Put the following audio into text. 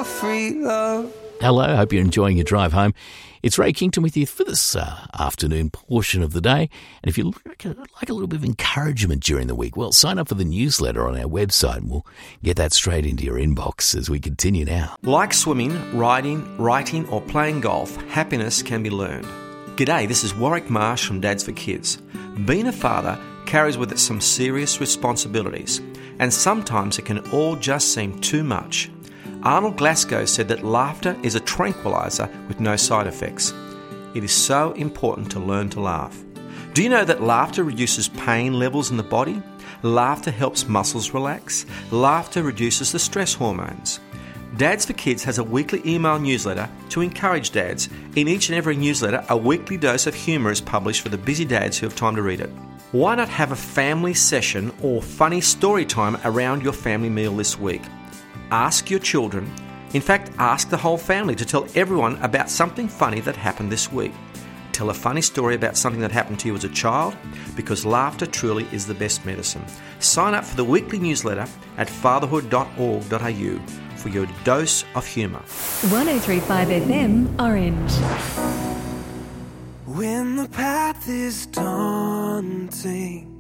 free love. Hello, hope you're enjoying your drive home. It's Ray Kington with you for this afternoon portion of the day. And if you like a little bit of encouragement during the week, well, sign up for the newsletter on our website and we'll get that straight into your inbox as we continue now. Like swimming, riding, writing or playing golf, happiness can be learned. G'day, this is Warwick Marsh from Dads for Kids. Being a father carries with it some serious responsibilities, and sometimes it can all just seem too much. Arnold Glasgow said that laughter is a tranquilizer with no side effects. It is so important to learn to laugh. Do you know that laughter reduces pain levels in the body? Laughter helps muscles relax. Laughter reduces the stress hormones. Dads for Kids has a weekly email newsletter to encourage dads. In each and every newsletter, a weekly dose of humour is published for the busy dads who have time to read it. Why not have a family session or funny story time around your family meal this week? Ask your children, in fact, ask the whole family to tell everyone about something funny that happened this week. Tell a funny story about something that happened to you as a child, because laughter truly is the best medicine. Sign up for the weekly newsletter at fatherhood.org.au for your dose of humour. 103.5 FM Orange. When the path is daunting